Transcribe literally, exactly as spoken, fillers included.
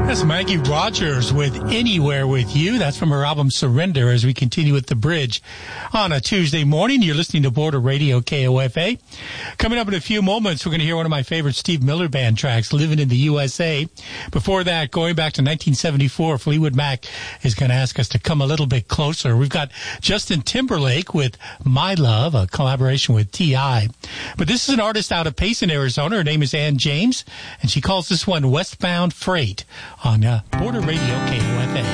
That's Maggie Rogers with Anywhere With You. That's from her album Surrender as we continue with The Bridge on a Tuesday morning. You're listening to Border Radio K O F A. Coming up in a few moments, we're going to hear one of my favorite Steve Miller Band tracks, Living in the U S A. Before that, going back to nineteen seventy-four, Fleetwood Mac is going to ask us to come a little bit closer. We've got Justin Timberlake with My Love, a collaboration with T I. But this is an artist out of Payson, Arizona. Her name is Ann James, and she calls this one Westbound Freight on uh, Border Radio K O F A.